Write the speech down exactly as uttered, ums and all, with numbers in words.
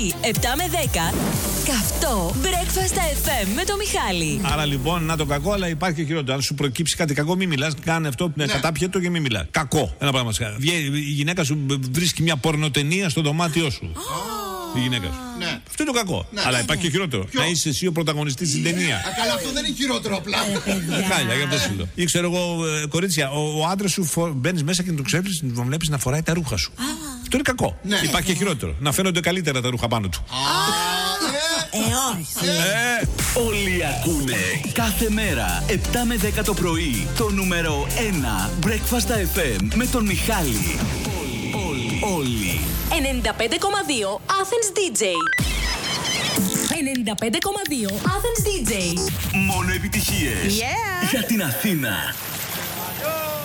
πρωί, επτά με δέκα, καυτό Breakfast εφ εμ με το Μιχάλη. Άρα λοιπόν, να το κακό, αλλά υπάρχει και χειρότερο. Αν σου προκύψει κάτι κακό, μην μιλάς. Κάνε αυτό που είναι κατάπιετο και μην μιλάς. Κακό. Ένα πράγμα. Η γυναίκα σου βρίσκει μια πορνοτενία στο δωμάτιό σου. Η γυναίκα σου. Ναι. Αυτό είναι το κακό. Ναι. Αλλά Ναι, υπάρχει ναι. και χειρότερο. Ποιο? Να είσαι εσύ ο πρωταγωνιστής στην ταινία. Α, καλά, αυτό δεν είναι χειρότερο απλά. Χάλια, για αυτό σου λέω. Ή ξέρω εγώ, ε, κορίτσια, ο, ο άντρας σου φο... μπαίνει μέσα και τον ξέρεις, τον βλέπεις να φοράει τα ρούχα σου. Αυτό είναι κακό. Ναι. Υπάρχει και χειρότερο. Να φαίνονται καλύτερα τα ρούχα πάνω του. Ε, όχι. Ε, Όλοι ακούνε κάθε μέρα επτά με δέκα το πρωί το νούμερο ένα Breakfast εφ εμ με τον Μιχάλη. Όλοι, όλοι. ενενήντα πέντε κόμμα δύο Athens ντι τζέι. ενενήντα πέντε κόμμα δύο Athens ντι τζέι. Μόνο επιτυχίες Yeah. για την Αθήνα.